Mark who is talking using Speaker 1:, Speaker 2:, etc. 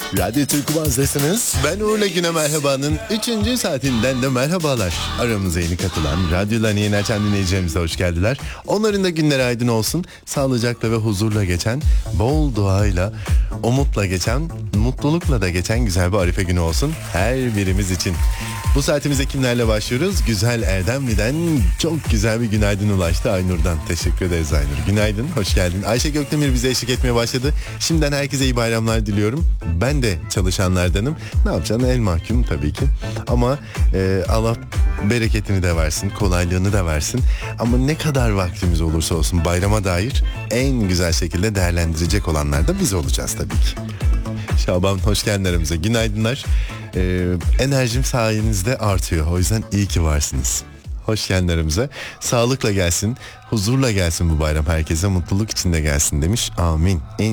Speaker 1: Radyo Türk Kumazdasınız. Ben Uğur'la Güne Merhaba'nın 3. saatinden de merhabalar. Aramıza yeni katılan, radyolarını yeni açan dinleyicilerimize hoş geldiler. Onların da günleri aydın olsun. Sağlıcakla ve huzurla geçen, bol duayla, umutla geçen, mutlulukla da geçen güzel bir Arife günü olsun her birimiz için. Bu saatimize kimlerle başlıyoruz? Güzel Erdemli'den çok güzel bir günaydın ulaştı Aynur'dan. Teşekkür ederiz Aynur. Günaydın, hoş geldin. Ayşe Gökdemir bize eşlik etmeye başladı. Şimdiden herkese iyi bayramlar diliyorum. Ben de çalışanlardanım. Ne yapacaksın? El mahkum tabii ki. Ama Allah bereketini de versin, kolaylığını da versin. Ama ne kadar vaktimiz olursa olsun bayrama dair en güzel şekilde değerlendirecek olanlar da biz olacağız tabii ki. Şaban hoş geldin aramıza. Günaydınlar. Enerjim sayenizde artıyor. O yüzden iyi ki varsınız. Hoş geldin aramıza. Sağlıkla gelsin, huzurla gelsin bu bayram herkese. Mutluluk içinde gelsin demiş. Amin.